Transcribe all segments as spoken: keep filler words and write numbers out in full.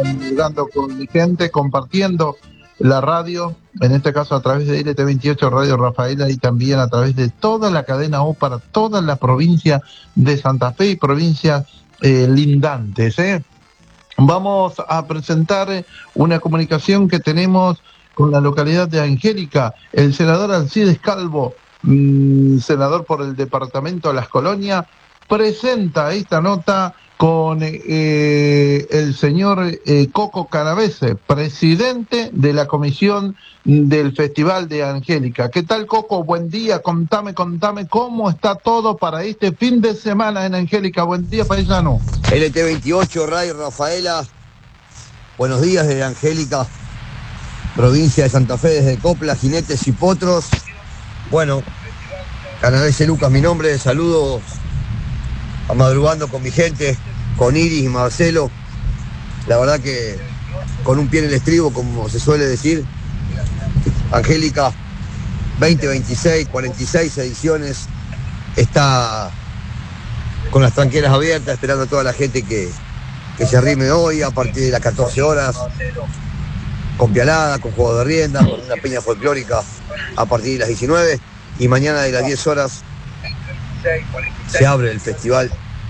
Jugando con mi gente, compartiendo la radio, en este caso a través de L T veintiocho Radio Rafaela y también a través de toda la cadena O para toda la provincia de Santa Fe y provincias eh, lindantes. ¿eh? Vamos a presentar una comunicación que tenemos con la localidad de Angélica. El senador Alcides Calvo, mmm, senador por el departamento de Las Colonias, presenta esta nota con eh, el señor eh, Coco Canavese, presidente de la comisión del Festival de Angélica. ¿Qué tal, Coco? Buen día, contame, contame cómo está todo para este fin de semana en Angélica. Buen día, paisano. L T veintiocho, Radio Rafaela, buenos días desde Angélica, provincia de Santa Fe, desde Coplas, Jinetes y Potros. Bueno, Canavese Lucas, mi nombre, saludos a Madrugando con mi gente, con Iris y Marcelo. La verdad que con un pie en el estribo, como se suele decir. Angélica veinte veintiséis, cuarenta y seis ediciones, está con las tranqueras abiertas, esperando a toda la gente que, que se arrime hoy a partir de las catorce horas, con pialada, con juego de rienda, con una peña folclórica a partir de las diecinueve, y mañana de las diez horas se abre el festival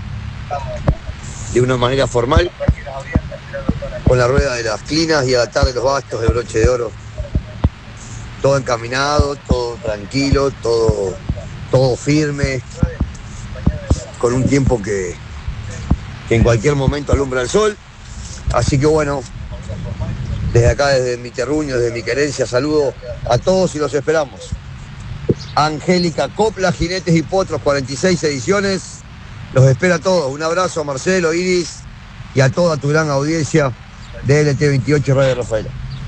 de una manera formal, con la rueda de las clinas y a la tarde los bastos de broche de oro. Todo encaminado, todo tranquilo, todo, todo firme, con un tiempo que, que en cualquier momento alumbra el sol. Así que bueno, desde acá, desde mi terruño, desde mi querencia, saludo a todos y los esperamos. Angélica, Coplas, Jinetes y Potros, cuarenta y seis ediciones. Los espera a todos. Un abrazo a Marcelo, Iris y a toda tu gran audiencia de L T veintiocho Radio Rafaela.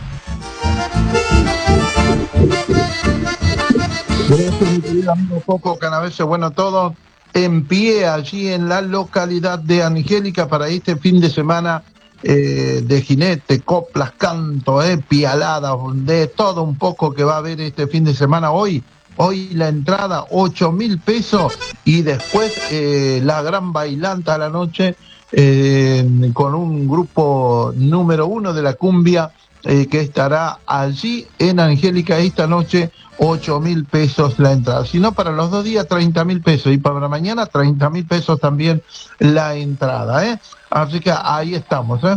Gracias, mi querido amigo Coco Canavese. Bueno, todo en pie allí en la localidad de Angélica para este fin de semana eh, de jinete, coplas, canto, eh, pialadas, de todo un poco que va a haber este fin de semana. Hoy, hoy la entrada, ocho mil pesos, y después eh, la gran bailanta a la noche eh, con un grupo número uno de la cumbia eh, que estará allí en Angélica esta noche. Ocho mil pesos la entrada, si no para los dos días treinta mil pesos, y para mañana treinta mil pesos también la entrada, ¿eh? Así que ahí estamos, ¿eh?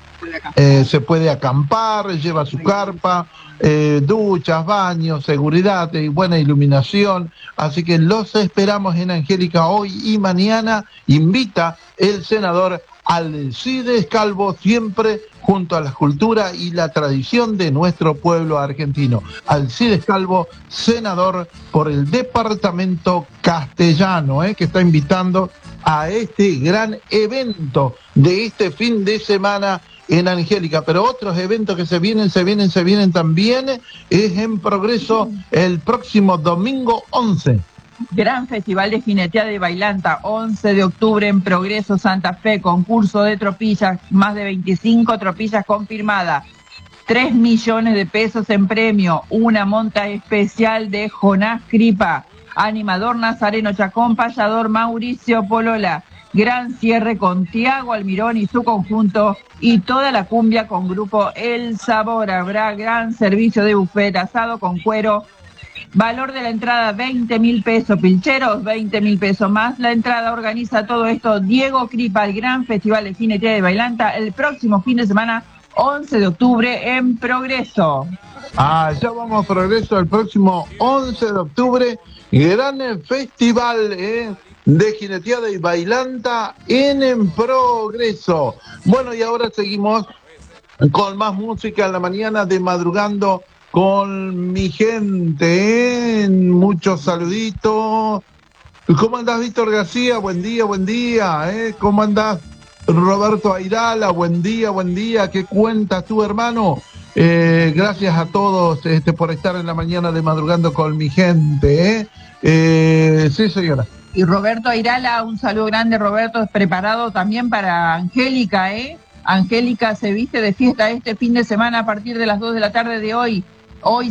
Eh, se puede acampar, lleva su carpa, eh, duchas, baños, seguridad y buena iluminación. Así que los esperamos en Angélica hoy y mañana. Invita el senador Alcides Calvo, siempre junto a la cultura y la tradición de nuestro pueblo argentino. Alcides Calvo, senador por el departamento castellano, ¿eh? que está invitando a este gran evento de este fin de semana en Angélica. Pero otros eventos que se vienen, se vienen, se vienen también, es en Progreso el próximo domingo once. Gran Festival de Jineteada y Bailanta, once de octubre en Progreso, Santa Fe, concurso de tropillas, más de veinticinco tropillas confirmadas, tres millones de pesos en premio, una monta especial de Jonás Cripa, animador Nazareno Chacón, payador Mauricio Polola, gran cierre con Tiago Almirón y su conjunto, y toda la cumbia con grupo El Sabor. Habrá gran servicio de buffet, asado con cuero. Valor de la entrada veinte mil pesos, pilcheros veinte mil pesos más. La entrada organiza todo esto Diego Cripa, el gran Festival de Jineteada y Bailanta, el próximo fin de semana, once de octubre en Progreso. Ah, ya vamos a Progreso el próximo once de octubre, gran festival eh, de Jineteada y Bailanta en, en Progreso. Bueno, y ahora seguimos con más música en la mañana de Madrugando con mi gente, ¿eh? Muchos saluditos. ¿Cómo andás, Víctor García? Buen día, buen día. ¿eh? ¿Cómo andás, Roberto Airala? Buen día, buen día. ¿Qué cuentas tú, hermano? Eh, gracias a todos este, por estar en la mañana de Madrugando con mi gente. ¿eh? Eh, sí, señora. Y Roberto Airala, un saludo grande, Roberto, es preparado también para Angélica, ¿eh? Angélica se viste de fiesta este fin de semana a partir de las dos de la tarde de hoy. Hoy